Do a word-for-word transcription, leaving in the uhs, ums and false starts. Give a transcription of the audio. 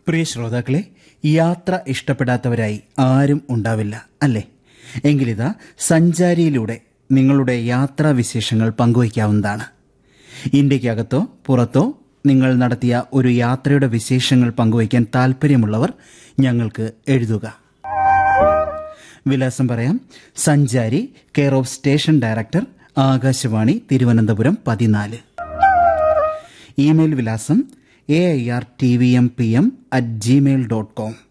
പ്രിയ ശ്രോതാക്കളെ, യാത്ര ഇഷ്ടപ്പെടാത്തവരായി ആരും ഉണ്ടാവില്ല, അല്ലേ? എങ്കിലിതാ സഞ്ചാരിയിലൂടെ നിങ്ങളുടെ യാത്രാ വിശേഷങ്ങൾ പങ്കുവയ്ക്കാവുന്നതാണ്. ഇന്ത്യക്കകത്തോ പുറത്തോ നിങ്ങൾ നടത്തിയ ഒരു യാത്രയുടെ വിശേഷങ്ങൾ പങ്കുവയ്ക്കാൻ താൽപ്പര്യമുള്ളവർ ഞങ്ങൾക്ക് എഴുതുക. വിലാസം പറയാം. സഞ്ചാരി, care of station director, Akashvani, Thiruvananthapuram പതിനാല്. ഇമെയിൽ വിലാസം A I R T V M P M at Gmail dot com.